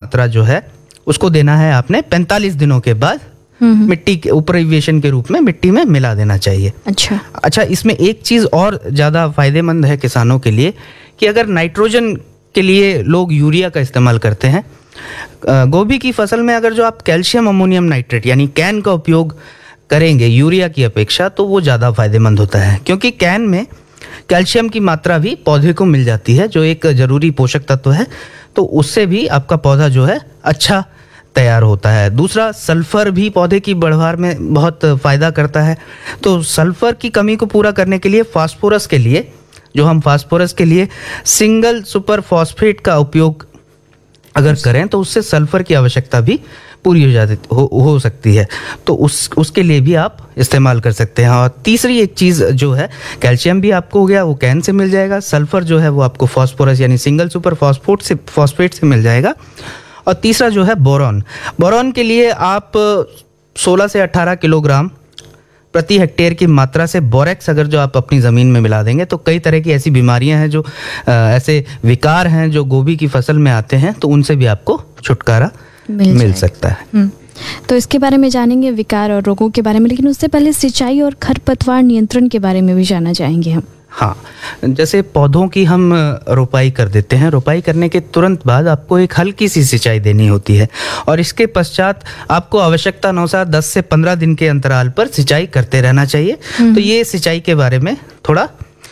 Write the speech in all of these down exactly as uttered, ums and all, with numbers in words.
मात्रा जो है उसको देना है आपने पैंतालीस दिनों के बाद मिट्टी के उपरिवेशन के रूप में मिट्टी में मिला देना चाहिए। अच्छा अच्छा इसमें एक चीज़ और ज़्यादा फायदेमंद है किसानों के लिए कि अगर नाइट्रोजन के लिए लोग यूरिया का इस्तेमाल करते हैं, गोभी की फसल में अगर जो आप कैल्शियम अमोनियम नाइट्रेट यानी कैन का उपयोग करेंगे यूरिया की अपेक्षा, तो वो ज़्यादा फायदेमंद होता है, क्योंकि कैन में कैल्शियम की मात्रा भी पौधे को मिल जाती है जो एक ज़रूरी पोषक तत्व है, तो उससे भी आपका पौधा जो है अच्छा तैयार होता है। दूसरा, सल्फर भी पौधे की बढ़वार में बहुत फ़ायदा करता है, तो सल्फर की कमी को पूरा करने के लिए फास्फोरस के लिए जो हम फास्फोरस के लिए सिंगल सुपर फॉस्फेट का उपयोग अगर करें तो उससे सल्फर की आवश्यकता भी पूरी हो जाती हो, हो सकती है, तो उस उसके लिए भी आप इस्तेमाल कर सकते हैं। और तीसरी एक चीज़ जो है, कैल्शियम भी आपको हो गया वो कैन से मिल जाएगा, सल्फर जो है वो आपको फास्फोरस यानी सिंगल सुपर फॉस्फेट से फॉस्फेट से मिल जाएगा। और तीसरा जो है बोरॉन, बोरॉन के लिए आप सोलह से अठारह किलोग्राम प्रति हेक्टेयर की मात्रा से बोरेक्स अगर जो आप अपनी ज़मीन में मिला देंगे, तो कई तरह की ऐसी बीमारियां हैं जो आ, ऐसे विकार हैं जो गोभी की फसल में आते हैं, तो उनसे भी आपको छुटकारा मिल, मिल सकता है। तो इसके बारे में जानेंगे, विकार और रोगों के बारे में, लेकिन उससे पहले सिंचाई और खरपतवार नियंत्रण के बारे में भी जानना चाहेंगे हम। हाँ, जैसे पौधों की हम रोपाई कर देते हैं, रोपाई करने के तुरंत बाद आपको एक हल्की सी सिंचाई देनी होती है, और इसके पश्चात आपको आवश्यकता अनुसार दस से पंद्रह दिन के अंतराल पर सिंचाई करते रहना चाहिए। तो ये सिंचाई के बारे में थोड़ा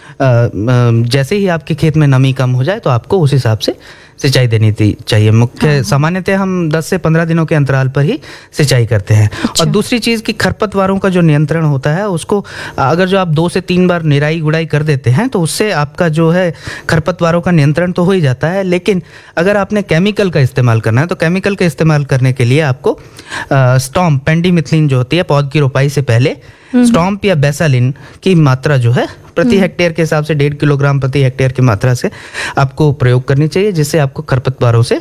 जैसे ही आपके खेत में नमी कम हो जाए तो आपको उस हिसाब से सिंचाई देनी चाहिए। मुख्य सामान्यतः हम दस से पंद्रह दिनों के अंतराल पर ही सिंचाई करते हैं। अच्छा। और दूसरी चीज़ कि खरपतवारों का जो नियंत्रण होता है उसको अगर जो आप दो से तीन बार निराई गुड़ाई कर देते हैं तो उससे आपका जो है खरपतवारों का नियंत्रण तो हो ही जाता है, लेकिन अगर आपने केमिकल का इस्तेमाल करना है तो केमिकल का इस्तेमाल करने के लिए आपको स्टॉम्प पेंडिमिथिलिन जो होती है पौध की रोपाई से पहले, स्टॉम्प या बेसालिन की मात्रा जो है प्रति हेक्टेयर के हिसाब से डेढ़ किलोग्राम प्रति हेक्टेयर की मात्रा से आपको प्रयोग करनी चाहिए, जिससे आपको खरपतवारों से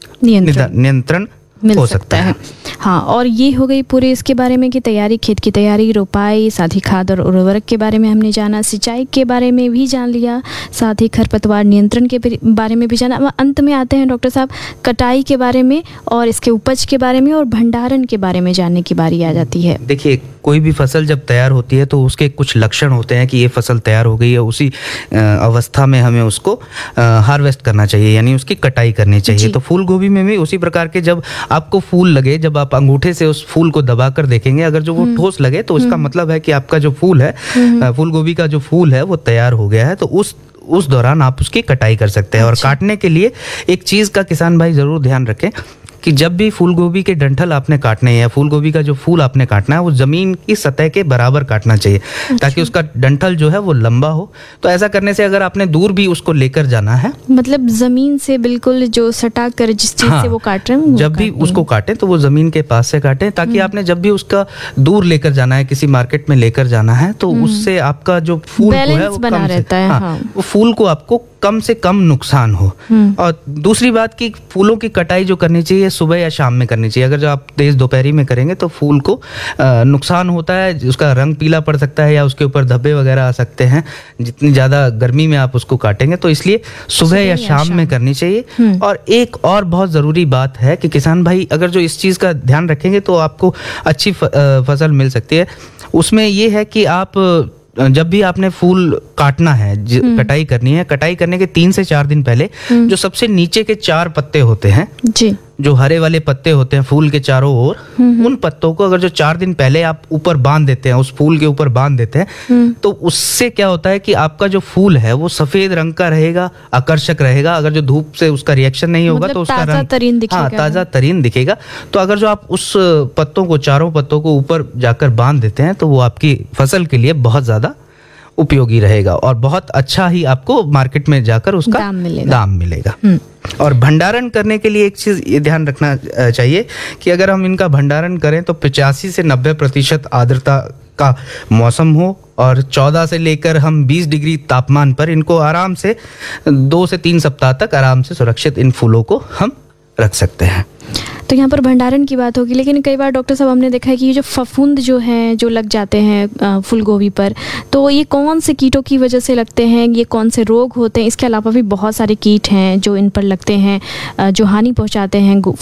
नियंत्रण मिल हो सकता, सकता है। हाँ, और ये हो गई पूरे इसके बारे में कि तैयारी, खेत की तैयारी, रोपाई, साथ ही खाद और उर्वरक के बारे में हमने जाना, सिंचाई के बारे में भी जान लिया, साथ ही खरपतवार नियंत्रण के बारे में भी जाना। अब अंत में आते हैं डॉक्टर साहब कटाई के बारे में और इसके उपज के बारे में और भंडारण के बारे में जानने की बारी आ जाती है। देखिए, कोई भी फसल जब तैयार होती है तो उसके कुछ लक्षण होते हैं कि ये फसल तैयार हो गई है, उसी अवस्था में हमें उसको हार्वेस्ट करना चाहिए यानी उसकी कटाई करनी चाहिए। तो फूल गोभी में भी उसी प्रकार के जब आपको फूल लगे, जब आप अंगूठे से उस फूल को दबाकर देखेंगे, अगर जो वो ठोस लगे तो इसका मतलब है कि आपका जो फूल है, फूल गोभी का जो फूल है वो तैयार हो गया है, तो उस उस दौरान आप उसकी कटाई कर सकते हैं। और काटने के लिए एक चीज़ का किसान भाई ज़रूर ध्यान रखें कि जब भी फूल गोभी के डंठल आपने काटने हैं या फूल गोभी का जो फूल आपने काटना है वो ज़मीन की सतह के बराबर काटना चाहिए। अच्छा। ताकि उसका डंठल जो है वो लंबा हो। तो ऐसा करने से अगर आपने दूर भी उसको लेकर जाना है, मतलब ज़मीन से बिल्कुल जो सटा कर जिस चीज़ हाँ, से वो काट रहे हैं, जब भी उसको काटें तो वो ज़मीन के पास से काटें, ताकि आपने जब भी उसका दूर लेकर जाना है, किसी मार्केट में लेकर जाना है, तो उससे आपका जो फूल है वो बना रहता है। हाँ, वो फूल को आपको कम से कम नुकसान हो। और दूसरी बात कि फूलों की कटाई जो करनी चाहिए सुबह या शाम में करनी चाहिए। अगर जो आप तेज दोपहरी में करेंगे तो फूल को आ, नुकसान होता है, उसका रंग पीला पड़ सकता है या उसके ऊपर धब्बे वगैरह आ सकते हैं जितनी ज़्यादा गर्मी में आप उसको काटेंगे, तो इसलिए सुबह या शाम में करनी चाहिए। और एक और बहुत ज़रूरी बात है कि किसान भाई अगर जो इस चीज़ का ध्यान रखेंगे तो आपको अच्छी फसल मिल सकती है। उसमें ये है कि आप जब भी आपने फूल काटना है, कटाई करनी है, कटाई करने के तीन से चार दिन पहले जो सबसे नीचे के चार पत्ते होते हैं जी, जो हरे वाले पत्ते होते हैं फूल के चारों ओर, उन पत्तों को अगर जो चार दिन पहले आप ऊपर बांध देते हैं, उस फूल के ऊपर बांध देते हैं, तो उससे क्या होता है कि आपका जो फूल है वो सफेद रंग का रहेगा, आकर्षक रहेगा। अगर जो धूप से उसका रिएक्शन नहीं होगा मतलब तो उसका ताजा रंग तरीन दिखेगा। हाँ, ताजा तरीन दिखेगा। तो अगर जो आप उस पत्तों को, चारों पत्तों को ऊपर जाकर बांध देते हैं तो वो आपकी फसल के लिए बहुत ज्यादा उपयोगी रहेगा और बहुत अच्छा ही आपको मार्केट में जाकर उसका दाम मिलेगा, दाम मिलेगा। और भंडारण करने के लिए एक चीज़ ये ध्यान रखना चाहिए कि अगर हम इनका भंडारण करें तो पचासी से नब्बे प्रतिशत आर्द्रता का मौसम हो और चौदह से लेकर हम बीस डिग्री तापमान पर इनको आराम से दो से तीन सप्ताह तक आराम से सुरक्षित इन फूलों को हम रख सकते हैं। तो यहाँ पर भंडारण की बात होगी, लेकिन कई बार डॉक्टर साहब हमने देखा है कि ये जो फफूंद जो हैं जो लग जाते हैं फूल गोभी पर, तो ये कौन से कीटों की वजह से लगते हैं, ये कौन से रोग होते हैं? इसके अलावा भी बहुत सारे कीट हैं जो इन पर लगते हैं, जो हानि पहुँचाते हैं